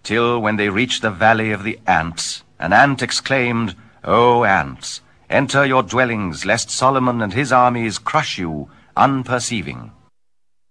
till when they reached the valley of the ants, an ant exclaimed, "O ants, enter your dwellings, lest Solomon and his armies crush you, unperceiving."